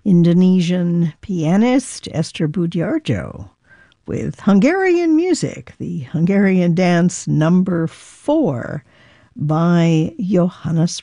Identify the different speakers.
Speaker 1: Indonesian pianist Esther Budjarjo with Hungarian music, the Hungarian dance number 4 by Johannes